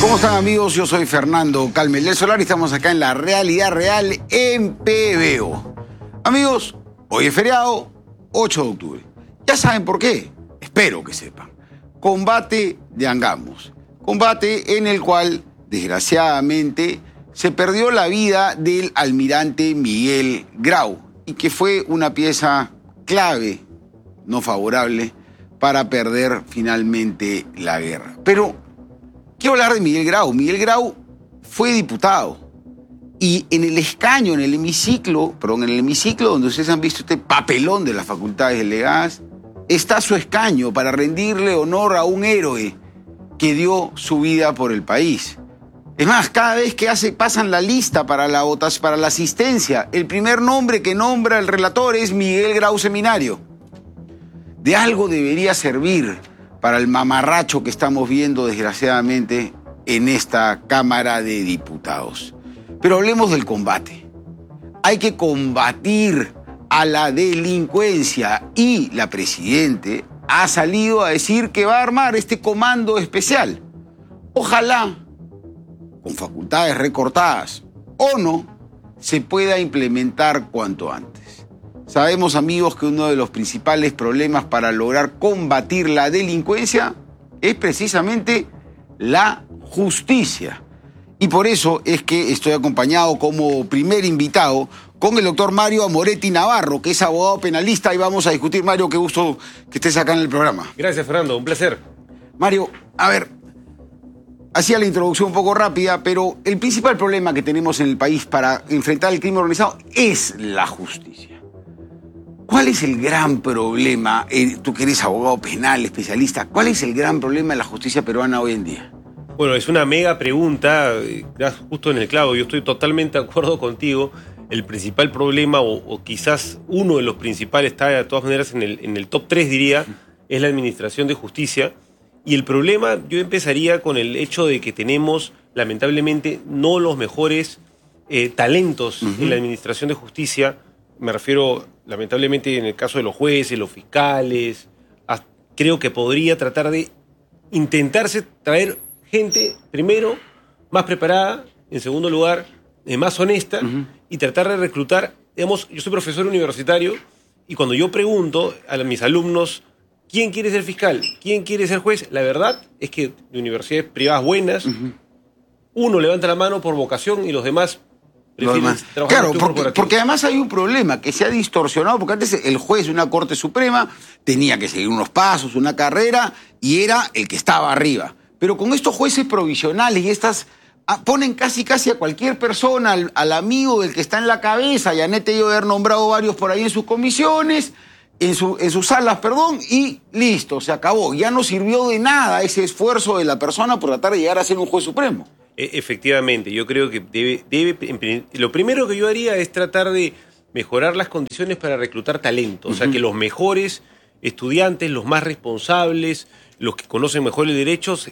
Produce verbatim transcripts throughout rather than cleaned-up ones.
¿Cómo están, amigos? Yo soy Fernando Calmel del Solar y estamos acá en La Realidad Real en P B O. Amigos, hoy es feriado, ocho de octubre. Ya saben por qué, espero que sepan. Combate de Angamos. Combate en el cual, desgraciadamente, se perdió la vida del almirante Miguel Grau y que fue una pieza clave, no favorable, para perder finalmente la guerra. Pero quiero hablar de Miguel Grau. Miguel Grau fue diputado y en el escaño, en el hemiciclo, perdón, en el hemiciclo donde ustedes han visto este papelón de las facultades delegadas, está su escaño para rendirle honor a un héroe que dio su vida por el país. Es más, cada vez que hace, pasan la lista para la, votación, para la asistencia, el primer nombre que nombra el relator es Miguel Grau Seminario. De algo debería servir para el mamarracho que estamos viendo, desgraciadamente, en esta Cámara de Diputados. Pero hablemos del combate. Hay que combatir a la delincuencia y la Presidente ha salido a decir que va a armar este comando especial. Ojalá, con facultades recortadas o no, se pueda implementar cuanto antes. Sabemos, amigos, que uno de los principales problemas para lograr combatir la delincuencia es precisamente la justicia. Y por eso es que estoy acompañado como primer invitado con el doctor Mario Amoretti Navarro, que es abogado penalista, y vamos a discutir. Mario, qué gusto que estés acá en el programa. Gracias, Fernando, un placer. Mario, a ver, hacía la introducción un poco rápida, pero el principal problema que tenemos en el país para enfrentar el crimen organizado es la justicia. ¿Cuál es el gran problema, eh, tú que eres abogado penal, especialista, cuál es el gran problema de la justicia peruana hoy en día? Bueno, es una mega pregunta, das justo en el clavo. Yo estoy totalmente de acuerdo contigo. El principal problema, o, o quizás uno de los principales, está de todas maneras en el, en el top tres, diría, es la administración de justicia. Y el problema, yo empezaría con el hecho de que tenemos, lamentablemente, no los mejores eh, talentos uh-huh. en la administración de justicia. Me refiero, lamentablemente, en el caso de los jueces, los fiscales. A, creo que podría tratar de intentarse traer gente, primero, más preparada, en segundo lugar, eh, más honesta, uh-huh. y tratar de reclutar. Digamos, yo soy profesor universitario y cuando yo pregunto a mis alumnos quién quiere ser fiscal, quién quiere ser juez, la verdad es que de universidades privadas buenas, uh-huh. uno levanta la mano por vocación y los demás prefieren trabajar. Claro, porque, porque además hay un problema que se ha distorsionado, porque antes el juez de una Corte Suprema tenía que seguir unos pasos, una carrera, y era el que estaba arriba. Pero con estos jueces provisionales y estas ponen casi casi a cualquier persona, al, al amigo del que está en la cabeza, y Anete yo haber nombrado varios por ahí en sus comisiones, en, su, en sus salas, perdón, y listo, se acabó. Ya no sirvió de nada ese esfuerzo de la persona por tratar de llegar a ser un juez supremo. Efectivamente, yo creo que debe, debe, lo primero que yo haría es tratar de mejorar las condiciones para reclutar talento, uh-huh. o sea, que los mejores estudiantes, los más responsables, los que conocen mejor el derecho, se,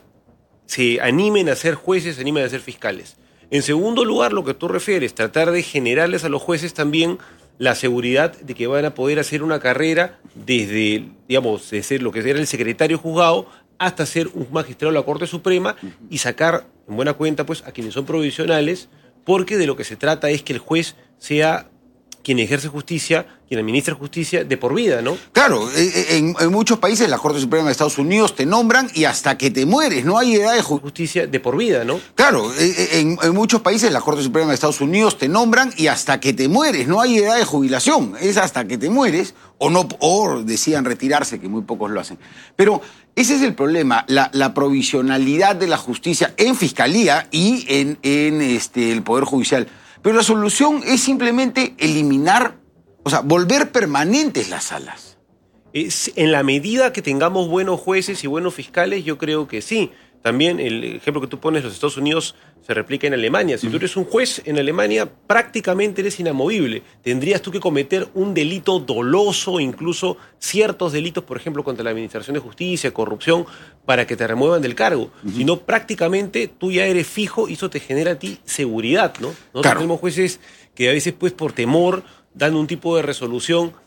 se animen a ser jueces, se animen a ser fiscales. En segundo lugar, lo que tú refieres, tratar de generarles a los jueces también la seguridad de que van a poder hacer una carrera desde, digamos, de ser lo que era el secretario juzgado hasta ser un magistrado de la Corte Suprema y sacar en buena cuenta pues a quienes son provisionales, porque de lo que se trata es que el juez sea quien ejerce justicia, quien administra justicia de por vida, ¿no? Claro, en, en muchos países la Corte Suprema de Estados Unidos te nombran y hasta que te mueres, no hay edad de ju- justicia de por vida, ¿no? Claro, en, en muchos países la Corte Suprema de Estados Unidos te nombran y hasta que te mueres, no hay edad de jubilación, es hasta que te mueres, o no, o decidan retirarse, que muy pocos lo hacen. Pero ese es el problema, la, la provisionalidad de la justicia en fiscalía y en, en este, el Poder Judicial. Pero la solución es simplemente eliminar, o sea, volver permanentes las salas. Es, en la medida que tengamos buenos jueces y buenos fiscales, yo creo que sí. También el ejemplo que tú pones, los Estados Unidos, se replica en Alemania. Si tú eres un juez en Alemania, prácticamente eres inamovible. Tendrías tú que cometer un delito doloso, incluso ciertos delitos, por ejemplo, contra la administración de justicia, corrupción, para que te remuevan del cargo. Uh-huh. Si no, prácticamente tú ya eres fijo y eso te genera a ti seguridad, ¿no? Nosotros claro. tenemos jueces que a veces, pues, por temor, dan un tipo de resolución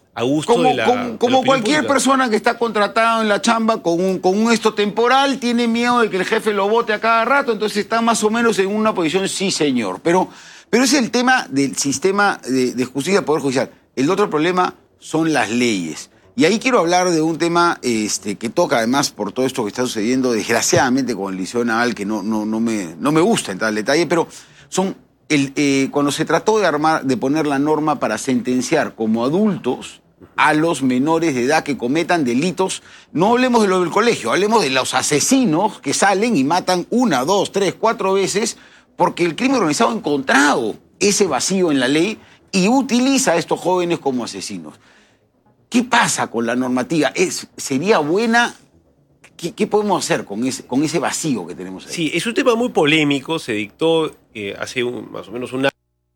a gusto Como, de la como, de la como opinión cualquier pública. persona que está contratada en la chamba con un, con un esto temporal, tiene miedo de que el jefe lo vote a cada rato, entonces está más o menos en una posición sí, señor. Pero, pero es el tema del sistema de, de justicia, Poder Judicial. El otro problema son las leyes. Y ahí quiero hablar de un tema este, que toca además por todo esto que está sucediendo, desgraciadamente, con el Liceo Naval, que no, no, no, me, no me gusta entrar al detalle, pero son el, eh, cuando se trató de, armar, de poner la norma para sentenciar como adultos a los menores de edad que cometan delitos, no hablemos de lo del colegio, hablemos de los asesinos que salen y matan una, dos, tres, cuatro veces porque el crimen organizado ha encontrado ese vacío en la ley y utiliza a estos jóvenes como asesinos. ¿Qué pasa con la normativa? ¿Es, ¿Sería buena? ¿Qué, qué podemos hacer con ese, con ese vacío que tenemos ahí? Sí, es un tema muy polémico. Se dictó eh, hace un, más o menos un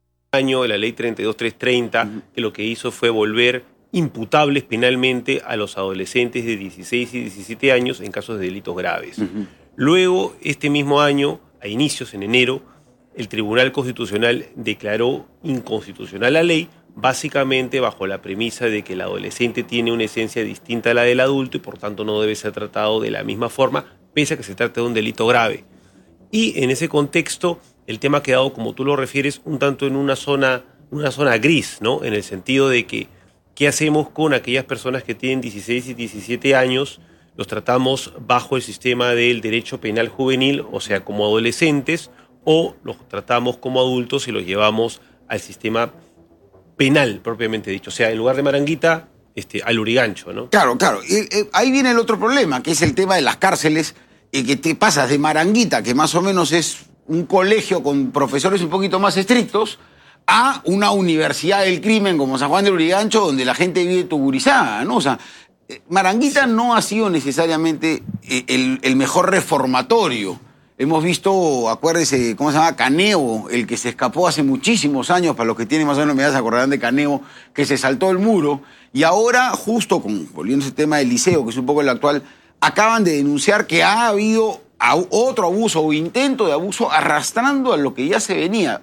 año la ley treinta y dos mil trescientos treinta, uh-huh. que lo que hizo fue volver imputables penalmente a los adolescentes de dieciséis y diecisiete años en casos de delitos graves. Uh-huh. Luego, este mismo año, a inicios, en enero, el Tribunal Constitucional declaró inconstitucional la ley, básicamente bajo la premisa de que el adolescente tiene una esencia distinta a la del adulto y por tanto no debe ser tratado de la misma forma, pese a que se trate de un delito grave. Y en ese contexto, el tema ha quedado, como tú lo refieres, un tanto en una zona, una zona gris, ¿no? En el sentido de que, ¿qué hacemos con aquellas personas que tienen dieciséis y diecisiete años? Los tratamos bajo el sistema del derecho penal juvenil, o sea, como adolescentes, o los tratamos como adultos y los llevamos al sistema penal, propiamente dicho. O sea, en lugar de Maranguita, este, al Lurigancho, ¿no? Claro, claro. Y, eh, ahí viene el otro problema, que es el tema de las cárceles, y que te pasas de Maranguita, que más o menos es un colegio con profesores un poquito más estrictos, a una universidad del crimen como San Juan de Lurigancho, donde la gente vive tugurizada, ¿no? O sea, Maranguita no ha sido necesariamente el, el mejor reformatorio. Hemos visto, acuérdese, ¿cómo se llama? Caneo, el que se escapó hace muchísimos años, para los que tienen más o menos medidas se acordarán de Caneo, que se saltó el muro. Y ahora, justo con, volviendo a ese tema del liceo, que es un poco el actual, acaban de denunciar que ha habido otro abuso o intento de abuso arrastrando a lo que ya se venía.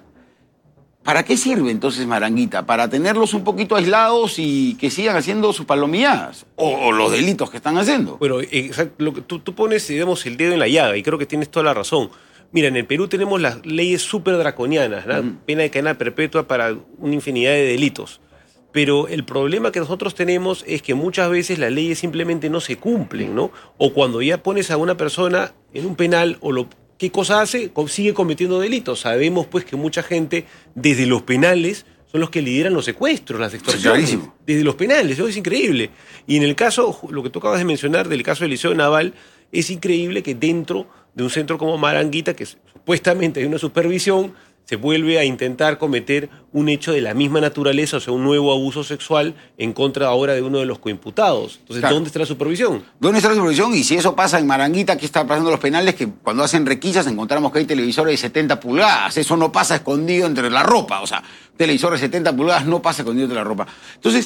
¿Para qué sirve entonces Maranguita? ¿Para tenerlos un poquito aislados y que sigan haciendo sus palomilladas? ¿O, o los delitos que están haciendo? Bueno, exacto, lo que tú, tú pones, digamos, el dedo en la llaga y creo que tienes toda la razón. Mira, en el Perú tenemos las leyes súper draconianas, ¿no? Uh-huh. Pena de cadena perpetua para una infinidad de delitos. Pero el problema que nosotros tenemos es que muchas veces las leyes simplemente no se cumplen, ¿no? O cuando ya pones a una persona en un penal o lo... ¿Qué cosa hace? Sigue cometiendo delitos. Sabemos pues que mucha gente desde los penales son los que lideran los secuestros, las extorsiones. Sí, desde los penales, eso es increíble. Y en el caso, lo que tú acabas de mencionar del caso del Liceo Naval, es increíble que dentro de un centro como Maranguita, que supuestamente hay una supervisión, se vuelve a intentar cometer un hecho de la misma naturaleza, o sea, un nuevo abuso sexual en contra ahora de uno de los coimputados. Entonces, claro. ¿Dónde está la supervisión? ¿Dónde está la supervisión? Y si eso pasa en Maranguita, ¿qué está pasando en los penales? Que cuando hacen requisas encontramos que hay televisores de setenta pulgadas. Eso no pasa escondido entre la ropa. O sea, televisor de setenta pulgadas no pasa escondido entre la ropa. Entonces,